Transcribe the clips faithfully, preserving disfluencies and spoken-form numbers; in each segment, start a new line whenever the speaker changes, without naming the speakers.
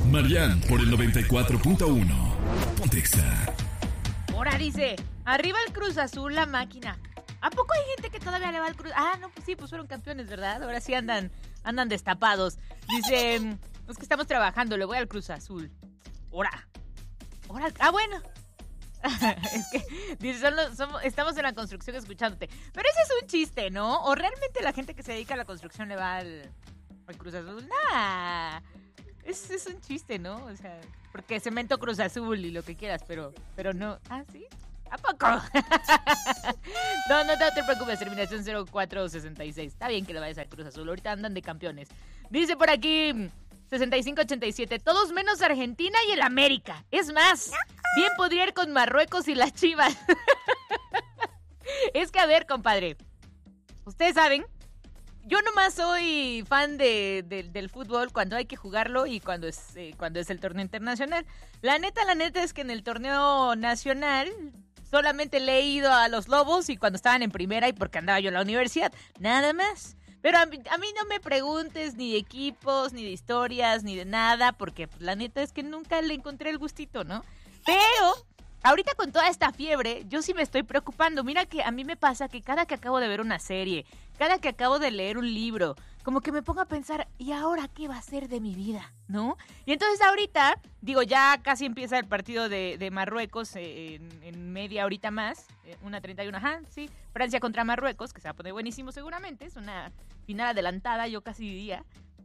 Marian por el noventa y cuatro punto uno. Pontexa.
Ahora dice, arriba el Cruz Azul, la máquina. ¿A poco hay gente que todavía le va al Cruz? Ah, no, pues sí, pues fueron campeones, ¿verdad? Ahora sí andan, andan destapados. Dice, es que estamos trabajando, le voy al Cruz Azul. Ahora, ahora, ah, bueno. Es que dice, son los, somos, estamos en la construcción escuchándote. Pero ese es un chiste, ¿no? ¿O realmente la gente que se dedica a la construcción le va al, al Cruz Azul? Nah, es, es un chiste, ¿no? O sea, porque cemento Cruz Azul y lo que quieras, pero, pero no. ¿Ah, sí? ¿A poco? No, no, no te preocupes, terminación cero cuatro sesenta y seis. Está bien que le vayas al Cruz Azul, ahorita andan de campeones. Dice por aquí sesenta y cinco ochenta y siete, todos menos Argentina y el América. Es más, bien podría ir con Marruecos y las Chivas. Es que a ver, compadre, ustedes saben, yo nomás soy fan de, de, del fútbol cuando hay que jugarlo y cuando es, eh, cuando es el torneo internacional. La neta, la neta es que en el torneo nacional solamente le he ido a los Lobos y cuando estaban en primera y porque andaba yo en la universidad, nada más. Pero a mí, a mí no me preguntes ni de equipos, ni de historias, ni de nada, porque pues, la neta es que nunca le encontré el gustito, ¿no? Pero ahorita con toda esta fiebre, yo sí me estoy preocupando. Mira que a mí me pasa que cada que acabo de ver una serie, cada que acabo de leer un libro, como que me pongo a pensar, ¿y ahora qué va a ser de mi vida? ¿No? Y entonces ahorita, digo, ya casi empieza el partido de, de Marruecos en, en media horita más, una treinta y uno, ajá, sí, Francia contra Marruecos, que se va a poner buenísimo seguramente, es una final adelantada, yo casi diría.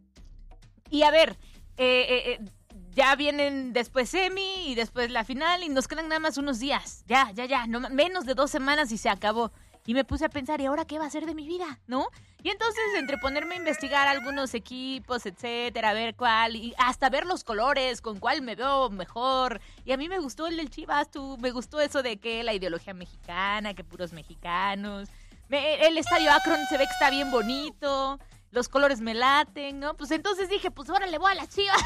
Y a ver, eh, eh, eh, ya vienen después semi y después la final y nos quedan nada más unos días, ya, ya, ya, no, menos de dos semanas y se acabó. Y me puse a pensar, ¿y ahora qué va a ser de mi vida? ¿No? Y entonces, entre ponerme a investigar algunos equipos, etcétera, a ver cuál, y hasta ver los colores, con cuál me veo mejor. Y a mí me gustó el del Chivas, tú, me gustó eso de que la ideología mexicana, que puros mexicanos. Me, el estadio Akron se ve que está bien bonito, los colores me laten, ¿no? Pues entonces dije, pues ahora le voy a la Chivas.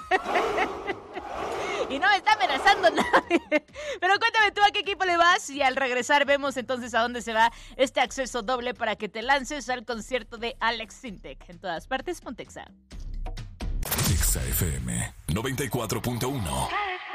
Y no me está amenazando nadie. Pero cuéntame tú a qué equipo le vas y al regresar vemos entonces a dónde se va este acceso doble para que te lances al concierto de Alex Sintek. En todas partes, Pontexa.
Pontexa F M noventa y cuatro punto uno.